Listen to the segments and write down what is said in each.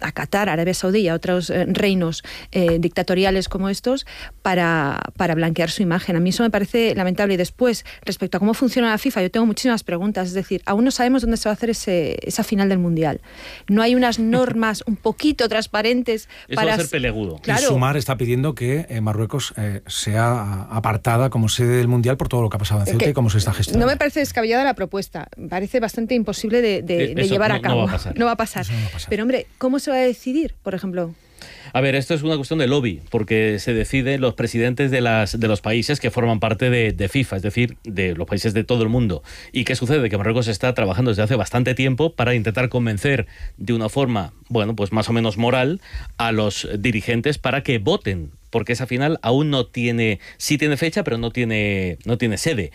Qatar, a Arabia Saudí y a otros reinos dictatoriales como estos para blanquear su imagen. A mí eso me parece lamentable. Y después, respecto a cómo funciona la FIFA, yo tengo muchísimas preguntas. Es decir, aún no sabemos dónde se va a hacer esa final del Mundial. No hay unas normas un poquito transparentes para... Eso va a ser peleagudo. Claro. Y Sumar está pidiendo que Marruecos sea apartada como sede del Mundial por todo lo que ha pasado en Ceuta y cómo se está gestionando. No me parece descabellada la propuesta. Me parece bastante imposible de llevar a cabo. No va a pasar. Pero, hombre, ¿cómo se va a decidir, por ejemplo? A ver, esto es una cuestión de lobby, porque se deciden los presidentes de los países que forman parte de FIFA, es decir, de los países de todo el mundo. ¿Y qué sucede? Que Marruecos está trabajando desde hace bastante tiempo para intentar convencer de una forma, bueno, pues más o menos moral, a los dirigentes para que voten, porque esa final aún no tiene, sí tiene fecha, pero no tiene sede.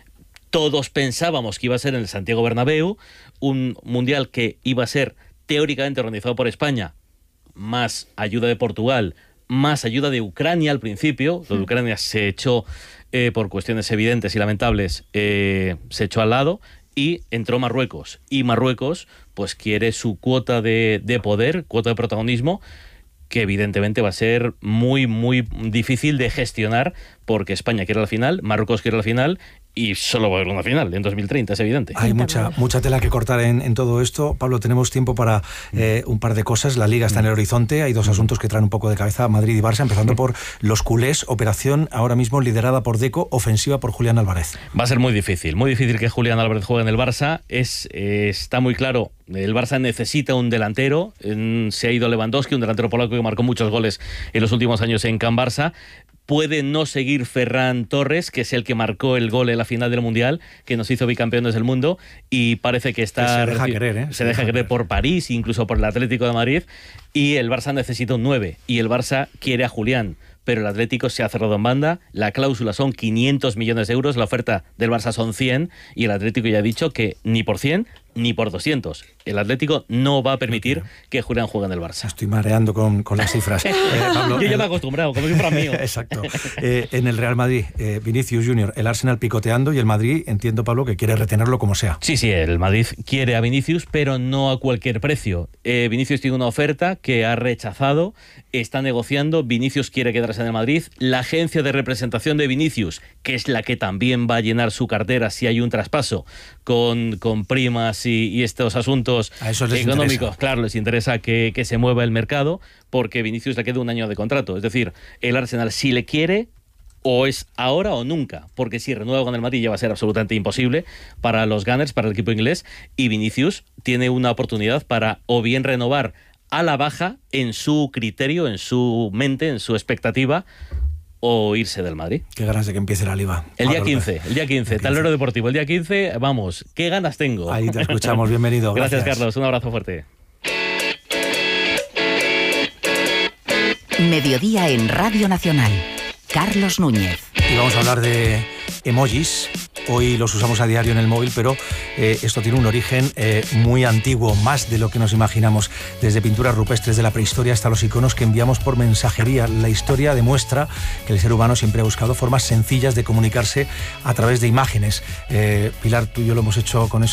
Todos pensábamos que iba a ser en el Santiago Bernabéu, un mundial que iba a ser teóricamente organizado por España, más ayuda de Portugal, más ayuda de Ucrania al principio. Lo de Ucrania se echó, por cuestiones evidentes y lamentables, se echó al lado y entró Marruecos. Y Marruecos pues quiere su cuota de poder, cuota de protagonismo, que evidentemente va a ser muy, muy difícil de gestionar, porque España quiere la final, Marruecos quiere la final, y solo va a haber una final en 2030, es evidente. Hay mucha tela que cortar en todo esto. Pablo, tenemos tiempo para un par de cosas. La Liga está en el horizonte. Hay dos asuntos que traen un poco de cabeza a Madrid y Barça, empezando por los culés. Operación ahora mismo liderada por Deco, ofensiva por Julián Álvarez. Va a ser muy difícil que Julián Álvarez juegue en el Barça. Está muy claro, el Barça necesita un delantero. Se ha ido Lewandowski, un delantero polaco que marcó muchos goles en los últimos años en Can Barça. Puede no seguir Ferran Torres, que es el que marcó el gol en la final del Mundial, que nos hizo bicampeones del mundo, y parece que está... Se deja querer, Se deja querer por París, incluso por el Atlético de Madrid, y el Barça necesita un 9, y el Barça quiere a Julián, pero el Atlético se ha cerrado en banda, la cláusula son 500 millones de euros, la oferta del Barça son 100, y el Atlético ya ha dicho que ni por 100 ni por 200. El Atlético no va a permitir que Julián juegue en el Barça. Estoy mareando con las cifras. Pablo, yo ya me he acostumbrado, como si fuera mío. Exacto. En el Real Madrid, Vinicius Junior, el Arsenal picoteando, y el Madrid, entiendo, Pablo, que quiere retenerlo como sea. Sí, el Madrid quiere a Vinicius, pero no a cualquier precio. Vinicius tiene una oferta que ha rechazado, está negociando, Vinicius quiere quedarse en el Madrid. La agencia de representación de Vinicius, que es la que también va a llenar su cartera si hay un traspaso con primas y estos asuntos económicos, interesa. Claro, les interesa que se mueva el mercado, porque Vinicius le queda un año de contrato. Es decir, el Arsenal, si le quiere, o es ahora o nunca, porque si renueva con el Madrid ya va a ser absolutamente imposible para los Gunners, para el equipo inglés, y Vinicius tiene una oportunidad para o bien renovar a la baja en su criterio, en su mente, en su expectativa, o irse del Madrid. Qué ganas de que empiece la Liga. El día 15, Tablero Deportivo, el día 15, vamos, qué ganas tengo. Ahí te escuchamos, bienvenido. Gracias, Carlos, un abrazo fuerte. Mediodía en Radio Nacional. Carlos Núñez. Y vamos a hablar de emojis. Hoy los usamos a diario en el móvil, pero esto tiene un origen muy antiguo, más de lo que nos imaginamos. Desde pinturas rupestres de la prehistoria hasta los iconos que enviamos por mensajería. La historia demuestra que el ser humano siempre ha buscado formas sencillas de comunicarse a través de imágenes. Pilar, tú y yo lo hemos hecho con el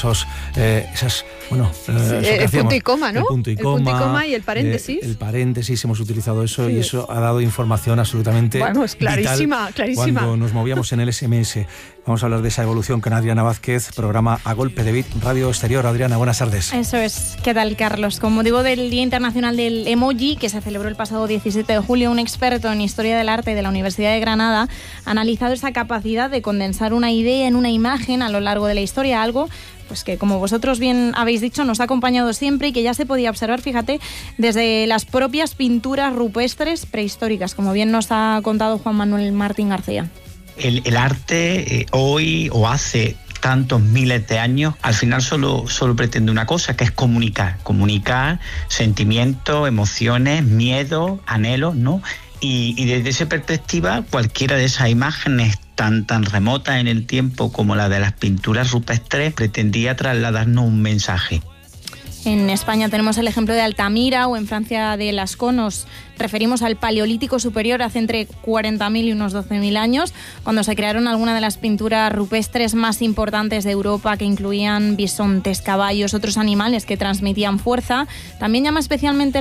punto y coma, ¿no? El punto y coma y el paréntesis. El paréntesis, hemos utilizado eso, sí, y eso ha dado información absolutamente clarísima. Cuando nos movíamos en el SMS. Vamos a hablar de esa evolución con Adriana Vázquez, programa A Golpe de Beat, Radio Exterior. Adriana, buenas tardes. Eso es. ¿Qué tal, Carlos? Con motivo del Día Internacional del Emoji, que se celebró el pasado 17 de julio, un experto en Historia del Arte de la Universidad de Granada ha analizado esa capacidad de condensar una idea en una imagen a lo largo de la historia, algo pues que, como vosotros bien habéis dicho, nos ha acompañado siempre y que ya se podía observar, fíjate, desde las propias pinturas rupestres prehistóricas, como bien nos ha contado Juan Manuel Martín García. El arte hoy o hace tantos miles de años, al final solo pretende una cosa, que es comunicar sentimientos, emociones, miedos, anhelos, ¿no? Y desde esa perspectiva, cualquiera de esas imágenes tan remotas en el tiempo como la de las pinturas rupestres pretendía trasladarnos un mensaje. En España tenemos el ejemplo de Altamira, o en Francia de Lascaux. Nos referimos al Paleolítico Superior, hace entre 40.000 y unos 12.000 años, cuando se crearon algunas de las pinturas rupestres más importantes de Europa, que incluían bisontes, caballos, otros animales que transmitían fuerza. También llama especialmente